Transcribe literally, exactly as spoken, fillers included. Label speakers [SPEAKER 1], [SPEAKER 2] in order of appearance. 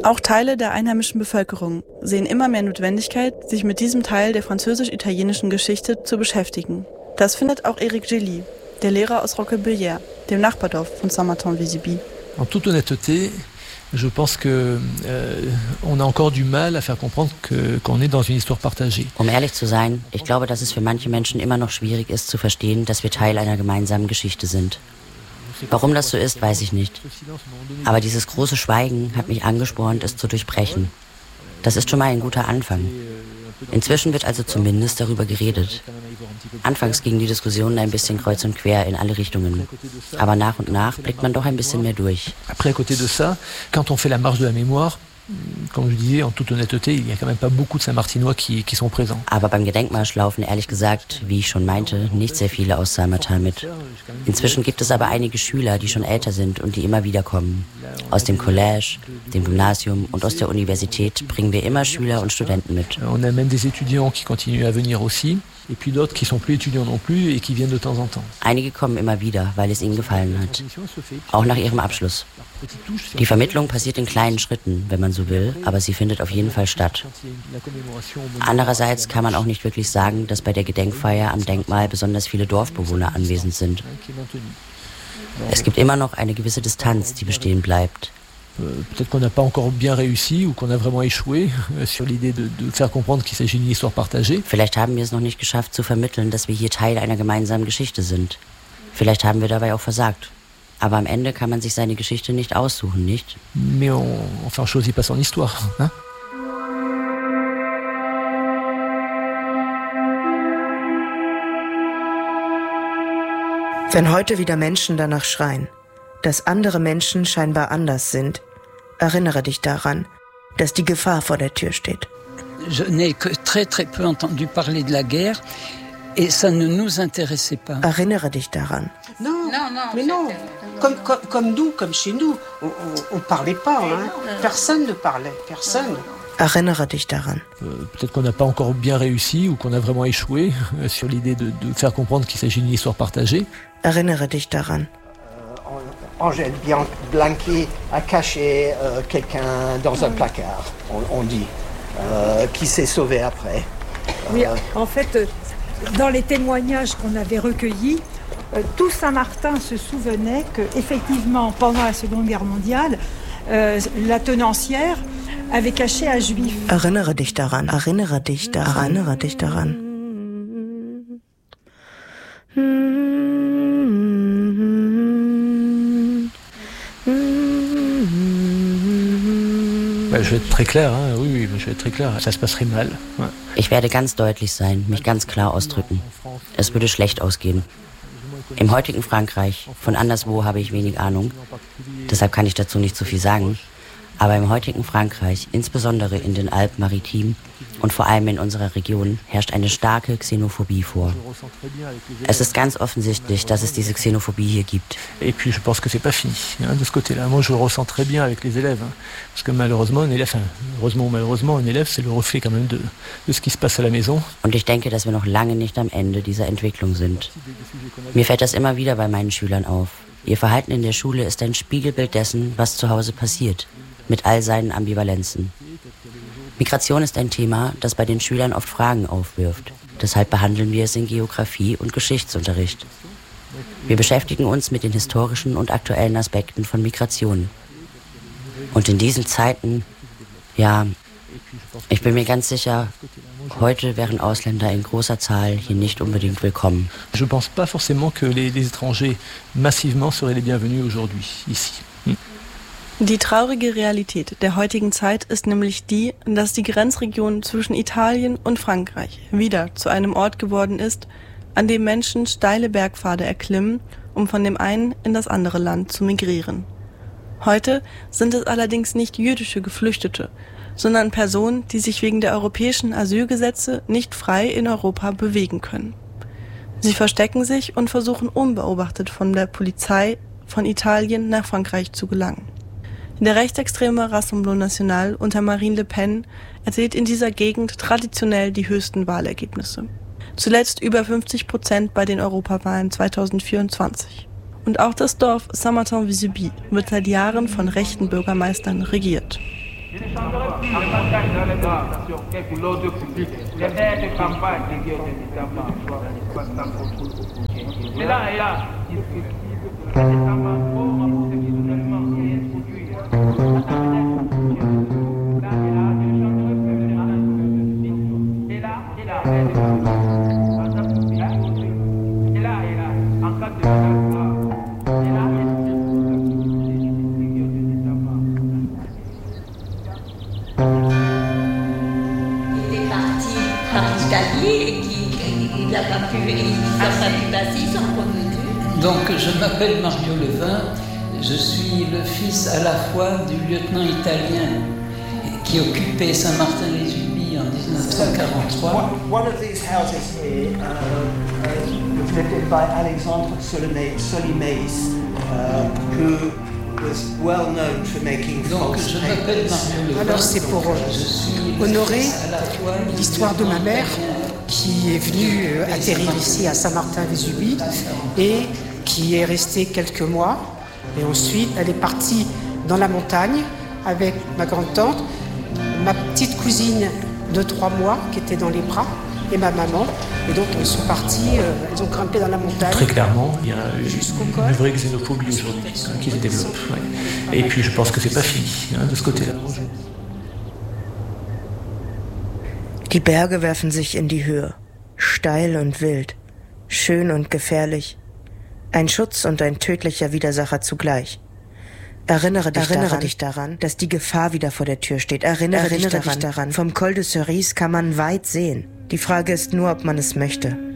[SPEAKER 1] Auch Teile der einheimischen Bevölkerung sehen immer mehr Notwendigkeit, sich mit diesem Teil der französisch-italienischen Geschichte zu beschäftigen. Das findet auch Éric Gély, der Lehrer aus Roquebillière, dem Nachbardorf von Saint-Martin-Vésubie.
[SPEAKER 2] En toute honnêteté, je pense que euh, on a encore du mal à faire comprendre que qu'on est dans une histoire partagée.
[SPEAKER 3] Um ehrlich zu sein, ich glaube, dass es für manche Menschen immer noch schwierig ist zu verstehen, dass wir Teil einer gemeinsamen Geschichte sind. Warum das so ist, weiß ich nicht. Aber dieses große Schweigen hat mich angespornt, es zu durchbrechen. Das ist schon mal ein guter Anfang. Inzwischen wird also zumindest darüber geredet. Anfangs gingen die Diskussionen ein bisschen kreuz und quer in alle Richtungen. Aber nach und nach blickt man doch ein bisschen mehr durch.
[SPEAKER 2] Après, à côté de ça, quand on fait la marche de la mémoire, comme je disais, en toute honnêteté, il y a quand même pas beaucoup de Saint-Martinois qui, qui sont présents.
[SPEAKER 3] Aber beim Gedenkmarsch laufen ehrlich gesagt, wie ich schon meinte, nicht sehr viele aus Saint-Martin mit. Inzwischen gibt es aber einige Schüler, die schon älter sind und die immer wieder kommen. Aus dem Collège, dem Gymnasium und aus der Universität bringen wir immer Schüler und Studenten mit.
[SPEAKER 2] On a même des étudiants qui continuent à venir aussi. Et puis d'autres qui sont plus étudiants non plus et qui viennent de temps en temps.
[SPEAKER 3] Einige kommen immer wieder, weil es ihnen gefallen hat. Auch nach ihrem Abschluss. Die Vermittlung passiert in kleinen Schritten, wenn man so will, aber sie findet auf jeden Fall statt. Andererseits kann man auch nicht wirklich sagen, dass bei der Gedenkfeier am Denkmal besonders viele Dorfbewohner anwesend sind. Es gibt immer noch eine gewisse Distanz, die bestehen bleibt.
[SPEAKER 2] Peut-être qu'on n'a pas encore bien réussi ou qu'on a vraiment échoué sur l'idée de, de faire comprendre qu'il s'agit d'une histoire partagée.
[SPEAKER 3] Vielleicht haben wir es noch nicht geschafft zu vermitteln, dass wir hier Teil einer gemeinsamen Geschichte sind. Vielleicht haben wir dabei auch versagt. Aber am Ende kann man sich seine Geschichte nicht aussuchen, nicht?
[SPEAKER 2] Mais on, enfin, on choisit pas son histoire, hein?
[SPEAKER 4] Wenn heute wieder Menschen danach schreien, dass andere Menschen scheinbar anders sind, erinnere dich daran, dass die Gefahr vor der Tür steht.
[SPEAKER 5] Je n'ai que très très peu entendu parler de la guerre et ça ne nous intéressait pas.
[SPEAKER 4] Erinnere dich daran.
[SPEAKER 6] Non, non, non, mais non. Comme, comme, comme nous, comme chez nous, on, on, on parlait pas, hein. Personne ne parlait, personne.
[SPEAKER 4] Erinnere dich daran.
[SPEAKER 2] Euh, peut-être qu'on n'a pas encore bien réussi ou qu'on a vraiment échoué sur l'idée de, de faire comprendre qu'il s'agit d'une histoire partagée.
[SPEAKER 4] Erinnere dich daran.
[SPEAKER 6] Angèle Blanqui a caché euh, quelqu'un dans un placard, on, on dit, euh, qui s'est sauvé après. Euh,
[SPEAKER 7] oui, en fait, dans les témoignages qu'on avait recueillis, euh, tout Saint-Martin se souvenait qu'effectivement, pendant la Seconde Guerre mondiale, euh, la tenancière avait caché un juif.
[SPEAKER 4] Erinnere dich daran, erinnere dich daran, erinnere dich daran.
[SPEAKER 2] Je vais être très clair, hein. Oui, oui, je vais être très clair. Ça se passerait mal. Ouais.
[SPEAKER 3] Ich werde ganz deutlich sein, mich ganz klar ausdrücken. Es würde schlecht ausgehen. Im heutigen Frankreich, von anderswo habe ich wenig Ahnung, deshalb kann ich dazu nicht so viel sagen, aber im heutigen Frankreich, insbesondere in den Alpes-Maritimes und vor allem in unserer Region, herrscht eine starke Xenophobie vor. Es ist ganz offensichtlich, dass es diese Xenophobie hier gibt.
[SPEAKER 2] Et puis je pense que c'est pas fini, hein, de ce côté-là. Moi, je le ressens très bien avec les élèves, hein, parce que malheureusement, un élève, enfin, heureusement ou malheureusement, un élève, c'est le reflet quand même de, de ce qui se passe à la maison.
[SPEAKER 3] Und ich denke, dass wir noch lange nicht am Ende dieser Entwicklung sind. Mir fällt das immer wieder bei meinen Schülern auf. Ihr Verhalten in der Schule ist ein Spiegelbild dessen, was zu Hause passiert, mit all seinen Ambivalenzen. Migration ist ein Thema, das bei den Schülern oft Fragen aufwirft. Deshalb behandeln wir es in Geografie und Geschichtsunterricht. Wir beschäftigen uns mit den historischen und aktuellen Aspekten von Migration. Und in diesen Zeiten, ja, ich bin mir ganz sicher, heute wären Ausländer in großer Zahl hier nicht unbedingt willkommen.
[SPEAKER 2] Je pense pas forcément que les, les étrangers massivement seraient les bienvenus aujourd'hui, ici. Hm?
[SPEAKER 1] Die traurige Realität der heutigen Zeit ist nämlich die, dass die Grenzregion zwischen Italien und Frankreich wieder zu einem Ort geworden ist, an dem Menschen steile Bergpfade erklimmen, um von dem einen in das andere Land zu migrieren. Heute sind es allerdings nicht jüdische Geflüchtete, sondern Personen, die sich wegen der europäischen Asylgesetze nicht frei in Europa bewegen können. Sie verstecken sich und versuchen unbeobachtet von der Polizei von Italien nach Frankreich zu gelangen. Der rechtsextreme Rassemblement National unter Marine Le Pen erzielt in dieser Gegend traditionell die höchsten Wahlergebnisse. Zuletzt über fünfzig Prozent bei den Europawahlen zweitausendvierundzwanzig. Und auch das Dorf Saint-Martin-Vésubie wird seit Jahren von rechten Bürgermeistern regiert.
[SPEAKER 5] Donc, je m'appelle Mario Levin, je suis le fils à la fois du lieutenant italien qui occupait Saint-Martin-les-Ulis en dix-neuf cent quarante-trois.
[SPEAKER 6] One of these houses here uh, was lived in by Alexandre Solimace, uh, who was well known for making
[SPEAKER 5] Donc,
[SPEAKER 6] false
[SPEAKER 5] je m'appelle
[SPEAKER 6] papers.
[SPEAKER 5] Mario Levin.
[SPEAKER 8] Alors, c'est pour honorer l'histoire de ma mère qui est venue atterrir ici à Saint-Martin-les-Ulis et qui est restée quelques mois. Et ensuite, elle est partie dans la montagne avec ma grande-tante, ma petite cousine de trois mois qui était dans les bras et ma maman. Et donc, elles sont parties, euh, elles ont grimpé dans la montagne.
[SPEAKER 2] Très clairement, il y a une, une vraie xénophobie aujourd'hui hein, qui se développe. Ouais. Et puis, je pense que c'est pas fini hein, de ce côté-là.
[SPEAKER 4] Die Berge werfen sich in die Höhe, steil und wild, schön und gefährlich. Ein Schutz und ein tödlicher Widersacher zugleich. Erinnere dich, Erinnere daran, dich daran, dass die Gefahr wieder vor der Tür steht. Erinnere, Erinnere dich, daran, dich daran, vom Col de Cerise kann man weit sehen. Die Frage ist nur, ob man es möchte.